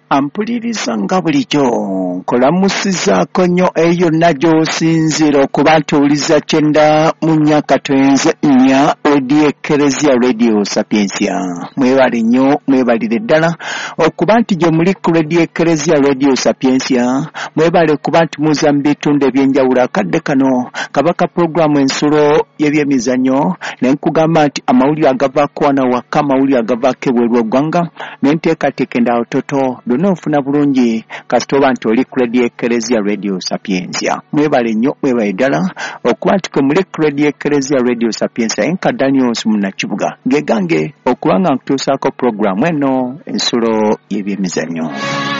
Ampuliriza nga bulijjo nkolamusizaako nnyo eyo nagyosinzira okuba ntuwuliza kyenda mu nnyaka twenze nnya odi Eklezia Radio Sapiensia. Mwebale nnyo, mwebalire ddala okuba nti gye muli ku Radio Eklezia Radio Sapiensia. Mwebale kuba nti muza mu bitundu ebyenjawulo. Akadde kano kabaka programu ensulo y'ebyemizannyo ne nkugamba nti amawulire agavaako wano waka, amawulire agavaako ebweru w'eggwanga ne nteekateeka endala toto n'ofuna bulungi kasita oba nti oli ku Radio Eklezia Radio Sapiensia. Mwebale nnyo, mwebale ddala okuba nti muli ku Radio Eklezia Radio Sapiensia. Enka Daniels Munnakibuga gegange okuba nga nkutuusaako programu eno ensulo y'ebyemizannyo.